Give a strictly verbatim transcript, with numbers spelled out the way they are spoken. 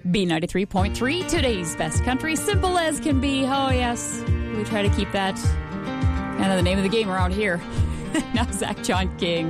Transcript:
B ninety-three point three, today's best country, simple as can be. Oh, yes, we try to keep that kind of the name of the game around here. Now, Zach John King.